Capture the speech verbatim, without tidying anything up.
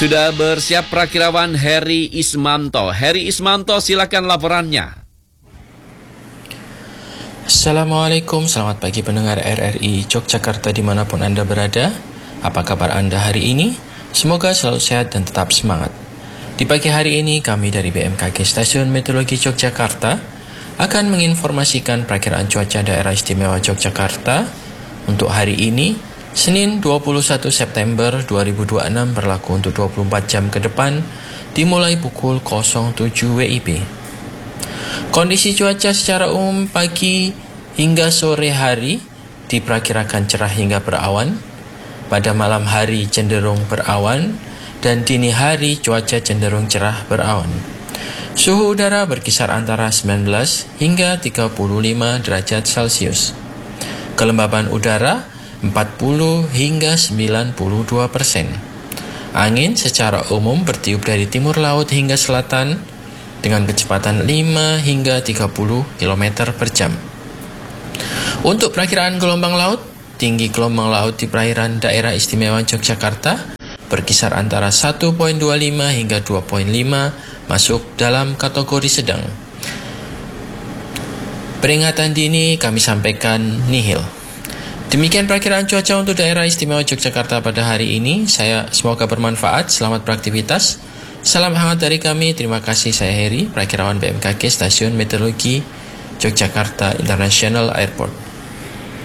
Sudah bersiap Prakirawan Heri Ismanto. Heri Ismanto, silakan laporannya. Assalamualaikum, selamat pagi pendengar R R I Yogyakarta dimanapun Anda berada. Apa kabar Anda hari ini? Semoga selalu sehat dan tetap semangat. Di pagi hari ini kami dari B M K G Stasiun Meteorologi Yogyakarta akan menginformasikan perakiraan cuaca daerah istimewa Yogyakarta untuk hari ini, Senin dua puluh satu September dua ribu dua puluh enam, berlaku untuk dua puluh empat jam ke depan dimulai pukul nol tujuh W I B. Kondisi cuaca secara umum pagi hingga sore hari diperkirakan cerah hingga berawan. Pada malam hari cenderung berawan dan dini hari cuaca cenderung cerah berawan. Suhu udara berkisar antara sembilan belas hingga tiga puluh lima derajat Celcius. Kelembaban udara empat puluh hingga sembilan puluh dua persen. Angin secara umum bertiup dari timur laut hingga selatan dengan kecepatan lima hingga tiga puluh kilometer per jam. Untuk perakiraan gelombang laut, tinggi gelombang laut di perairan daerah istimewa Yogyakarta berkisar antara satu koma dua lima hingga dua koma lima, masuk dalam kategori sedang. Peringatan dini kami sampaikan nihil. Demikian perakiraan cuaca untuk daerah istimewa Yogyakarta pada hari ini. Saya semoga bermanfaat. Selamat beraktivitas. Salam hangat dari kami. Terima kasih. Saya Heri, perakirawan B M K G Stasiun Meteorologi Yogyakarta International Airport.